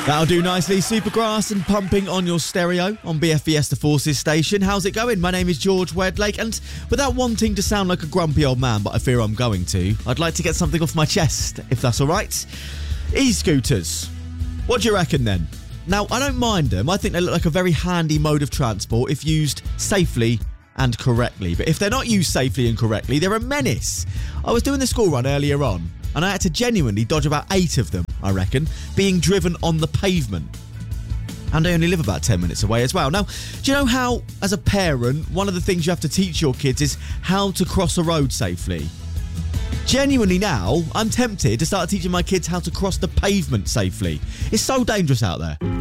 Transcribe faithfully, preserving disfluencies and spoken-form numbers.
That'll do nicely. Supergrass and Pumping on your stereo on B F Fiesta Forces station. How's it going? My name is George Wedlake, and without wanting to sound like a grumpy old man, but I fear I'm going to, I'd like to get something off my chest, if that's all right. E-scooters. What do you reckon then? Now, I don't mind them. I think they look like a very handy mode of transport if used safely and correctly. But if they're not used safely and correctly, they're a menace. I was doing the school run earlier on, and I had to genuinely dodge about eight of them, I reckon, being driven on the pavement. And I only live about ten minutes away as well. Now, do you know how, as a parent, one of the things you have to teach your kids is how to cross a road safely? Genuinely now, I'm tempted to start teaching my kids how to cross the pavement safely. It's so dangerous out there.